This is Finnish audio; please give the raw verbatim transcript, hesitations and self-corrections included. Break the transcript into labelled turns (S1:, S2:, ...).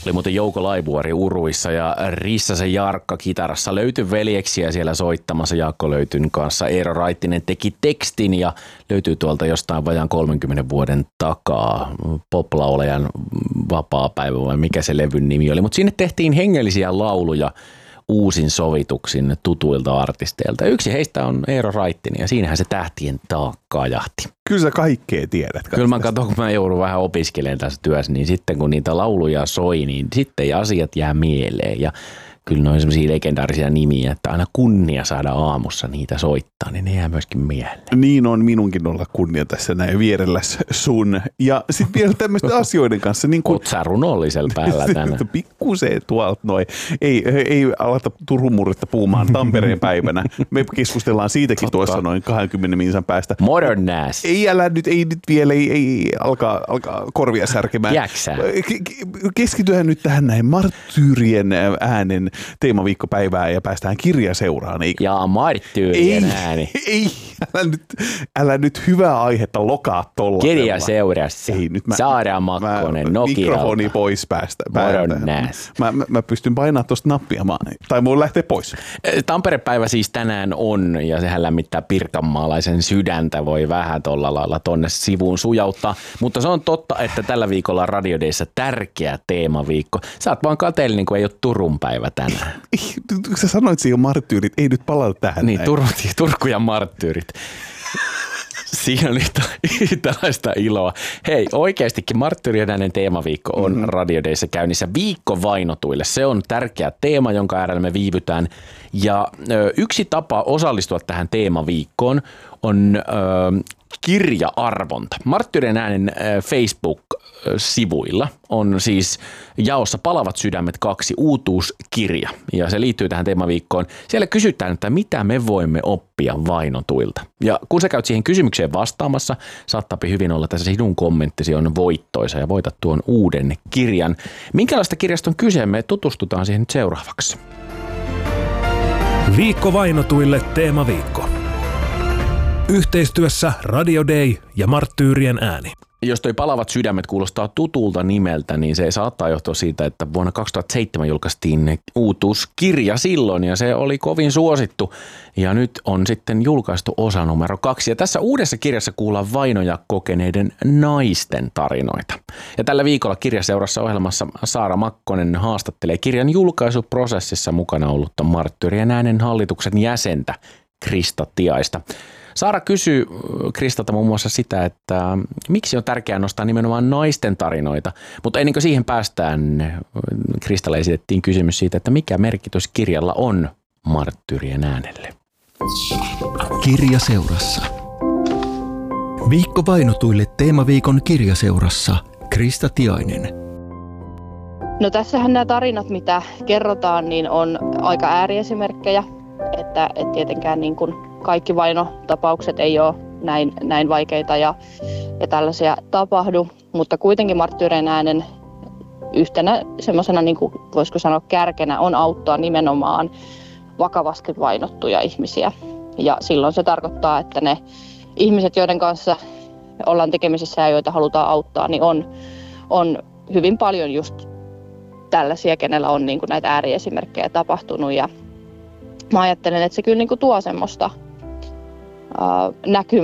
S1: oli muuten Jouko Laivuori uruissa ja Rissasen Jarkka kitarassa. Löytyi veljeksiä siellä soittamassa Jaakko Löytyn kanssa. Eero Raittinen teki tekstin ja löytyy tuolta jostain vajaan kolmenkymmenen vuoden takaa. Poplaulajan vapaapäivä vai mikä se levyn nimi oli. Mutta sinne tehtiin hengellisiä lauluja uusin sovituksin tutuilta artisteilta. Yksi heistä on Eero Raittinen ja siinähän se tähtien taakka kajahti.
S2: Kyllä sä kaikkea tiedät.
S1: Kyllä mä katson, kun mä joudun vähän opiskelemaan tässä työssä, niin sitten kun niitä lauluja soi, niin sitten asiat jää mieleen. Ja kyllä ne on sellaisia legendaarisia nimiä, että aina kunnia saada aamussa niitä soittaa, niin ne jää myöskin mieleen.
S2: Niin on minunkin olla kunnia tässä näin vierellä sun. Ja sitten vielä tämmöisten asioiden kanssa. Niin kun...
S1: Oot sä runollisella päällä tänään.
S2: Pikkuseen tuolta noin. Ei, ei alata Turun murretta puhumaan Tampereen päivänä. Me keskustellaan siitäkin Totta. tuossa noin kaksikymmentä minsan päästä.
S1: Modern Nass.
S2: Ei älä nyt, ei nyt vielä, ei, ei alkaa, alkaa korvia särkemään.
S1: Jäksää.
S2: Keskityhän nyt tähän näin marttyyrien äänen teemaviikkopäivää ja päästään kirjaseuraan. Eikö?
S1: Jaa, marttyyrien
S2: ei,
S1: ääni.
S2: Ei, älä nyt, älä nyt hyvää aihetta lokaa tolla.
S1: Kirjaseurassa. Ei, nyt mä, Saara Makkonen, Nokialta.
S2: Mikrofoni pois päästä.
S1: Modern Nass.
S2: Mä, mä, mä pystyn painamaan tuosta nappia, tai mun lähtee pois.
S1: Tamperepäivä siis tänään on, ja sehän lämmittää pirkanmaalaisen sydäntä, voi vähän tolla lailla tonne sivuun sujauttaa. Mutta se on totta, että tällä viikolla Radio Dayssä tärkeä teemaviikko. Sä oot vaan kateellinen, kun ei ole Turun päivä tänään.
S2: Sä sanoit siihen marttyyrit, ei nyt palata tähän.
S1: Niin, Tur- Turku ja marttyyrit. Siinä oli tällaista iloa. Hei, oikeastikin marttyyrien äänen teemaviikko on mm-hmm. Radio Dayssä käynnissä viikko vainotuille. Se on tärkeä teema, jonka äärellä me viivytään. Ja ö, yksi tapa osallistua tähän teemaviikkoon on ö, kirja-arvonta. Marttyyrien äänen ö, Facebook-sivuilla on siis jaossa Palavat sydämet kaksi uutuuskirja. Ja se liittyy tähän teemaviikkoon. Siellä kysytään, että mitä me voimme oppia vainotuilta. Ja kun sä käyt siihen kysymykseen vastaamassa, saattaa hyvin olla, että sinun kommenttisi on voittoisa ja voitat tuon uuden kirjan. Minkälaista kirjasta on kyse? Me tutustutaan siihen nyt seuraavaksi.
S3: Viikko vainotuille teemaviikko. Yhteistyössä Radio Day ja Marttyyrien ääni.
S1: Jos toi Palavat sydämet kuulostaa tutulta nimeltä, niin se saattaa johtua siitä, että vuonna kaksituhattaseitsemän julkaistiin uutuuskirja silloin ja se oli kovin suosittu. Ja nyt on sitten julkaistu osa numero kaksi. Ja tässä uudessa kirjassa kuullaan vainoja kokeneiden naisten tarinoita. Ja tällä viikolla kirjaseurassa ohjelmassa Saara Makkonen haastattelee kirjan julkaisuprosessissa mukana ollutta Marttyyrien äänen hallituksen jäsentä Krista Tiaista. Saara kysyy Kristalta muun muassa sitä, että miksi on tärkeää nostaa nimenomaan naisten tarinoita, mutta ennen kuin siihen päästään, Kristalle esitettiin kysymys siitä, että mikä merkitys kirjalla on marttyyrien äänelle.
S4: Kirjaseurassa. Viikko vainotuille teemaviikon kirjaseurassa Krista Tiainen.
S5: No tässähän nämä tarinat, mitä kerrotaan, niin on aika ääriesimerkkejä, että et tietenkään niin kuin kaikki vainotapaukset ei ole näin, näin vaikeita ja, ja tällaisia tapahdu, mutta kuitenkin marttyyrien äänen yhtenä semmoisena, niin kuin voisiko sanoa kärkenä, on auttaa nimenomaan vakavasti vainottuja ihmisiä. Ja silloin se tarkoittaa, että ne ihmiset, joiden kanssa ollaan tekemisissä ja joita halutaan auttaa, niin on, on hyvin paljon just tällaisia, kenellä on niin kuin näitä ääriesimerkkejä tapahtunut. Ja mä ajattelen, että se kyllä niin kuin tuo semmoista ää, näkymää